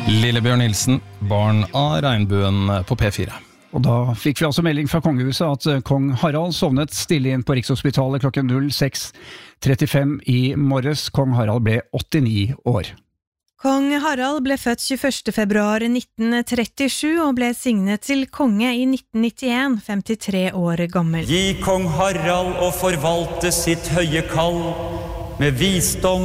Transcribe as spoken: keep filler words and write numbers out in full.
Lillebjørn Nilsen, barn av regnbuen på P fire. Og da fikk vi altså melding fra kongehuset at kong Harald sovnet stille inn på Rikshospitalet klokken seks trettifem i morges. Kong Harald ble åttini år. Kong Harald ble født tjueførste februar nitten trettisju og ble signet til konge i nitten nittien, femtitre år gammel. Gi kong Harald å forvalte sitt høye kall med visdom